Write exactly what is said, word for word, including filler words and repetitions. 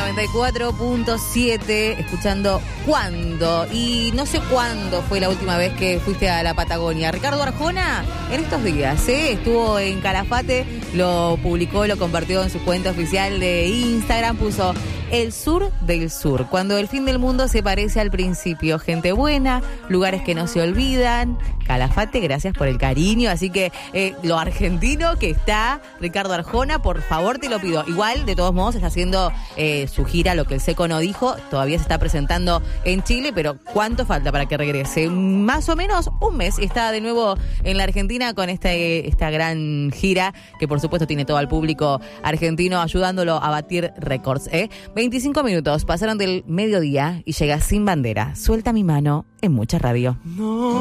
noventa y cuatro punto siete, escuchando ¿Cuándo? Y no sé cuándo fue la última vez que fuiste a la Patagonia. Ricardo Arjona, en estos días, ¿eh? Estuvo en Calafate, lo publicó, lo compartió en su cuenta oficial de Instagram, puso el sur del sur, cuando el fin del mundo se parece al principio. Gente buena, lugares que no se olvidan. Calafate, gracias por el cariño. Así que eh, lo argentino que está Ricardo Arjona, por favor te lo pido. Igual, de todos modos, está haciendo eh, su gira, lo que el Seco no dijo. Todavía se está presentando en Chile, pero ¿cuánto falta para que regrese? Más o menos un mes. Está de nuevo en la Argentina con esta, esta gran gira, que por supuesto tiene todo al público argentino ayudándolo a batir récords, ¿eh? veinticinco minutos pasaron del mediodía y llega Sin Bandera. Suelta mi mano en Mucha Radio. No.